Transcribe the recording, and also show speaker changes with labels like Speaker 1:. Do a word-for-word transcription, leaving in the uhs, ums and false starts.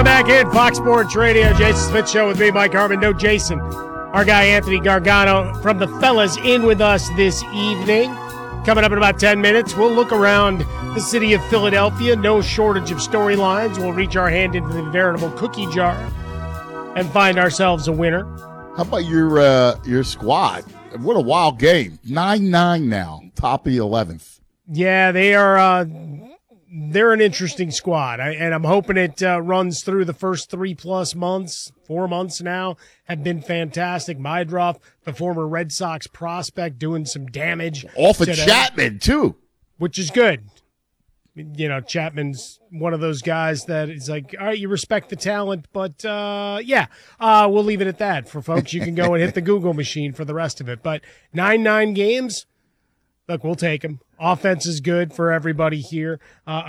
Speaker 1: Welcome back in Fox Sports Radio. Jason Smith Show with me, Mike Harmon. No Jason. Our guy Anthony Gargano from the fellas in with us this evening. Coming up in about ten minutes, we'll look around the city of Philadelphia. No shortage of storylines. We'll reach our hand into the veritable cookie jar and find ourselves a winner.
Speaker 2: How about your uh, your squad? What a wild game. nine nine now, top of the eleventh.
Speaker 1: Yeah, they are uh, they're an interesting squad, I, and I'm hoping it uh, runs through the first three-plus months, four months now, have been fantastic. Mydroff, the former Red Sox prospect, doing some damage.
Speaker 2: Off of
Speaker 1: today,
Speaker 2: Chapman, too.
Speaker 1: Which is good. You know, Chapman's one of those guys that is like, all right, you respect the talent, but, uh, yeah, uh, we'll leave it at that. For folks, you can go and hit the Google machine for the rest of it. But nine nine games, look, we'll take them. Offense is good for everybody here. Uh,